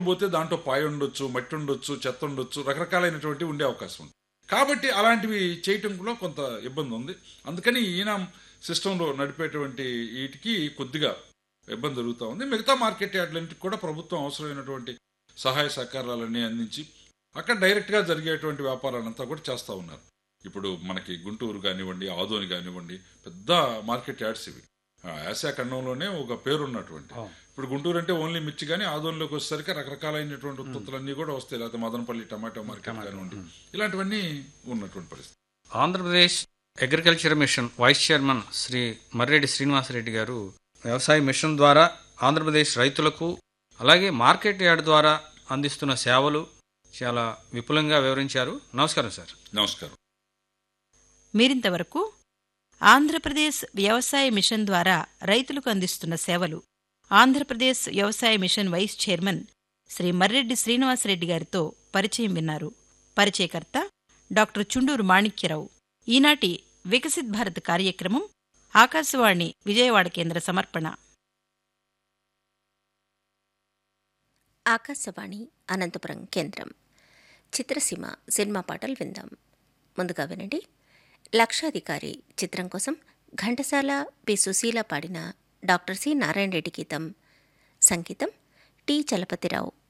పోతే దాంట్లో పాయ ఉండొచ్చు, మట్టి ఉండొచ్చు, చెత్త ఉండొచ్చు, రకరకాలైనటువంటి ఉండే అవకాశం ఉంది. కాబట్టి అలాంటివి చేయటంలో కొంత ఇబ్బంది ఉంది. అందుకని ఈయన సిస్టంలో నడిపేటువంటి వీటికి కొద్దిగా ఇబ్బంది జరుగుతూ ఉంది. మిగతా మార్కెట్ యార్డ్లన్నింటికి కూడా ప్రభుత్వం అవసరమైనటువంటి సహాయ సహకారాలన్నీ అందించి అక్కడ డైరెక్ట్గా జరిగేటువంటి వ్యాపారాలంతా కూడా చేస్తూ ఉన్నారు. ఇప్పుడు మనకి గుంటూరు కానివ్వండి, ఆదోని కానివ్వండి, పెద్ద మార్కెట్ యార్డ్స్ ఇవి. ఆసియా ఖండంలోనే ఒక పేరున్నటువంటి. ఇప్పుడు గుంటూరు అంటే ఓన్లీ మిర్చి, కానీ ఆదోనిలోకి వచ్చేసరికి రకరకాలైనటువంటి ఉత్పత్తులన్నీ కూడా వస్తాయి. లేకపోతే మదనపల్లి టమాటో మార్కెట్ కానివ్వండి, ఇలాంటివన్నీ ఉన్నటువంటి పరిస్థితి. Andhra Pradesh agriculture machine vice chairman Shri Marreddy Srinivasa Reddy గారు వ్యవసాయ మిషన్ ద్వారా ఆంధ్రప్రదేశ్ రైతులకు అలాగే మార్కెట్ యార్డ్ ద్వారా అందిస్తున్న సేవలు చాలా విపులంగా వివరించారు. నమస్కారం సార్. నమస్కారం. మీరింతవరకు ఆంధ్రప్రదేశ్ వ్యవసాయ మిషన్ ద్వారా రైతులకు అందిస్తున్న సేవలు, ఆంధ్రప్రదేశ్ వ్యవసాయ machine vice chairman Shri Marreddy Srinivasa Reddy గారితో పరిచయం విన్నారు. పరిచయకర్త డాక్టర్ చుండూరు మాణిక్యరావు. ఈనాటి వికసిత్ భారత్ కార్యక్రమం ఆకాశవాణి విజయవాడ కేంద్ర సమర్పణ. ఆకాశవాణి అనంతపురం కేంద్రం. చిత్రసీమ సినిమా పాటలు విందాం. ముందుగా వినండి. లక్షాధికారి చిత్రం కోసం ఘంటసాల పి. సుశీల పాడిన డాక్టర్ సి. నారాయణ రెడ్డి గీతం. సంగీతం టి. చలపతిరావు.